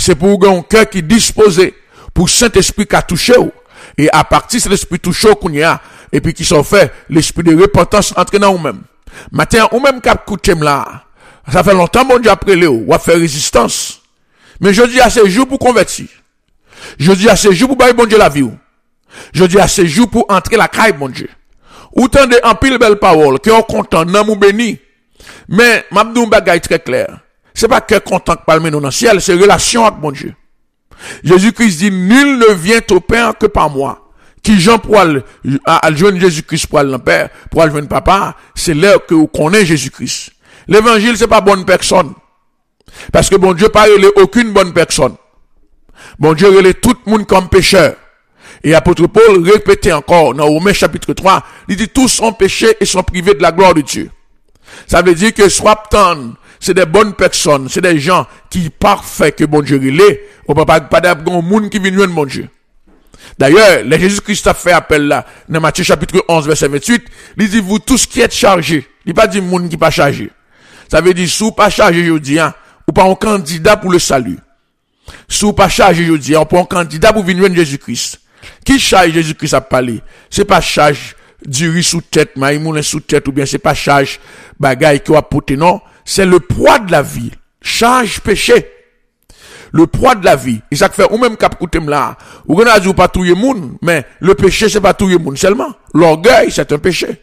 c'est pour un cœur qui est disposé pour Saint-Esprit qui a touché ou. Et à partir de cet esprit touché qu'on y a, et puis qui sont fait, l'esprit de repentance entre dans nous-mêmes. Matin, ou même cap coutem là, ça fait longtemps, mon Dieu, après Léo, ou a fait résistance. Mais je dis à ces jours pour convertir. Je dis à ces jours pour bailler bon Dieu la vie. Je dis à ces jours pour entrer la caille, mon Dieu. Autant de en pile belle parole, qui ont content, nan mou béni. Mais, m'abdou bagay très clair. C'est pas que content que parle dans le ciel, c'est relation avec mon Dieu. Jésus-Christ dit, nul ne vient au Père que par moi. Qui Jean pour aller joindre Jésus-Christ pour aller dans le Père, pour aller joindre papa, c'est l'heure que vous connaissez Jésus-Christ. L'évangile, c'est pas bonne personne. Parce que bon Dieu pas relé aucune bonne personne. Bon Dieu relé tout le monde comme pécheur. Et apôtre Paul répétait encore dans Romains chapitre 3, il dit tous ont péché et sont privés de la gloire de Dieu. Ça veut dire que soit c'est des bonnes personnes, c'est des gens qui parfaits que bon Dieu relé, on peut pas de monde qui vient joindre mon Dieu. D'ailleurs, le Jésus-Christ a fait appel là, dans Matthieu chapitre 11 verset 28, il dit vous tous qui êtes chargés, il pas dit monde qui pas chargé. Ça veut dire si vous pas chargé aujourd'hui, ou pas un candidat pour le salut. Si vous pas chargé aujourd'hui, ou pas un candidat pour venir Jésus-Christ. Qui charge Jésus-Christ à parler? C'est pas charge du riz sous tête, maïmoulin sous tête, ou bien c'est pas charge bagaille qui va porter, non. C'est le poids de la vie. Charge péché. Le poids de la vie. Et ça fait, ou même cap koutem là, ou qu'on a dit ou pas tout le monde, mais le péché c'est pas tout le monde seulement. L'orgueil c'est un péché.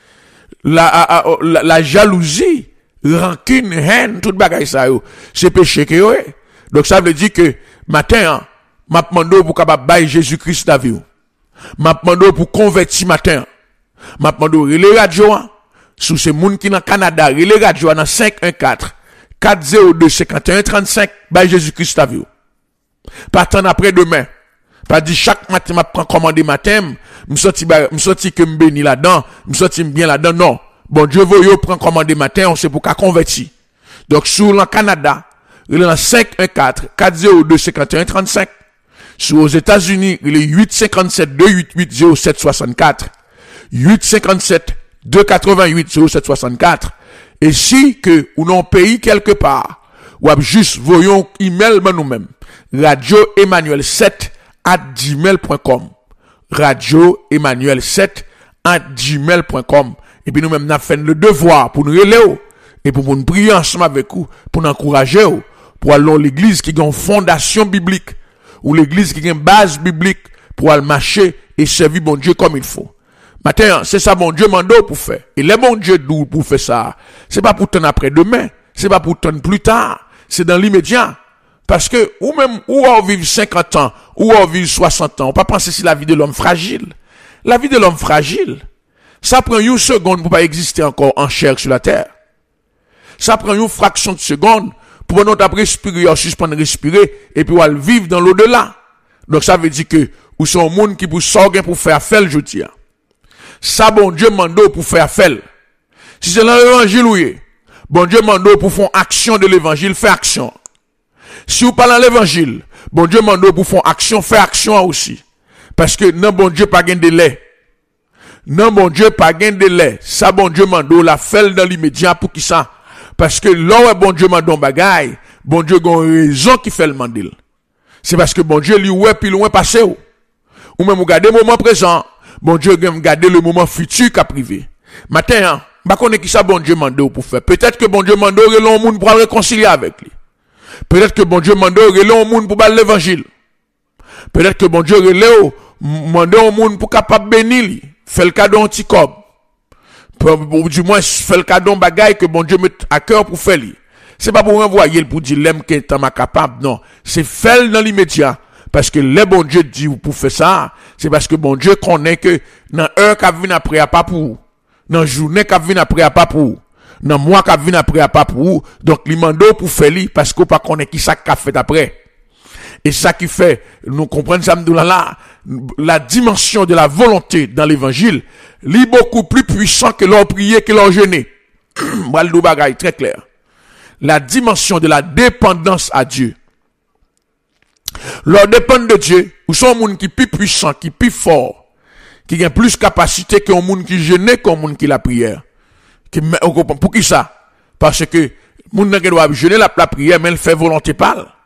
La jalousie, rancune, haine, tout bagaille ça, c'est péché que yo. Donc ça veut dire que, matin, m'a demandé pour capable bailler Jésus-Christ la vie. M'a demandé pour convertir matin. M'a demandé les radio, sous ces moun qui dans Canada, les radio dans 514 402 51 35 bailler Jésus-Christ la vie. Pas tant après demain. Pas dit chaque matin m'a prend commandé matin, me sorti que me béni là-dedans, me sorti bien là-dedans non. Bon Dieu veut yo prend commandé matin, on sait pour qu'a converti. Donc sur le Canada, il est dans 514 402 51 35. Sur aux États-Unis, il est 857 288 0764. 857 288 0764. Et si que ou non pays quelque part, ou juste voyons email nous-mêmes. Radio Emmanuel 7 @gmail.com. Radio Emmanuel 7 @gmail.com. Et puis nous-mêmes nous fait le devoir pour nous relayer et pour nous prier ensemble avec vous, pour nous encourager pour aller dans l'église qui a une fondation biblique ou l'église qui a une base biblique pour aller marcher et servir bon Dieu comme il faut. Matin, c'est ça bon Dieu mando pour faire. Et les bon Dieu d'où pour faire ça. C'est pas pour t'en après demain, c'est pas pour t'en plus tard, c'est dans l'immédiat. Parce que ou même ou on vivre 50 ans, ou on vivre 60 ans, on pas penser si la vie de l'homme fragile. La vie de l'homme fragile, ça prend une seconde pour pas exister encore en chair sur la terre. Ça prend une fraction de seconde pour nous respirer, suspendre respirer, et puis on va vivre dans l'au-delà. Donc ça veut dire que, ou sont un monde qui pour sortir pour faire faire, je dis. Ça, bon Dieu mando pour faire faire. Si c'est dans l'évangile, oui. Bon Dieu mando pour faire action de l'évangile, faire action. Si vous parlez de l'évangile, bon Dieu mando pour faire action, faire action aussi. Parce que, non, bon Dieu pas gain de lait. Non, bon Dieu pas gain de lait. Ça, bon Dieu mando la fait dans l'immédiat pour qui ça? Parce que là où bon Dieu m'a donné bagaille, bon Dieu a une raison qui fait le mandil. C'est parce que bon Dieu lui ouais puis loin passé ou même regarder le moment présent, bon Dieu aime garder le moment futur qu'a privé. Matin, bah connaît qui ça bon Dieu m'a donné pour faire. Peut-être que bon Dieu m'a donné le monde pour réconcilier avec lui. Peut-être que bon Dieu m'a donné le monde pour parler l'évangile. Peut-être que bon Dieu m'a donné le monde pour capable bénir lui, faire le cadeau anti-cob. Du moins, fait le cadeau bagaille que bon Dieu met à cœur pour faire lui. C'est pas pour envoyer pour dire l'aime qui est ma capable, non. C'est faire dans l'immédiat. Parce que le bon Dieu dit pour faire ça, c'est parce que bon Dieu connaît que dans heure qui vient après à pas pour. Dans journée qui vient après à pas pour. Dans mois qui vient après à pas pour. Donc, il mando pour faire lui parce qu'on pas connaît qui ça qu'a fait après. Et ça qui fait, nous comprenons ça, la dimension de la volonté dans l'évangile, est beaucoup plus puissant que leur prier, que leur jeûner. Baldo bagay, très clair. La dimension de la dépendance à Dieu. Leur dépendre de Dieu, ou sont un monde qui est plus puissant, qui est plus fort, qui a plus capacité qu'un monde qui jeûne, qu'un monde qui la prière. Pour qui ça? Parce que, monde qui doit jeûner la prière, mais elle fait volonté pâle.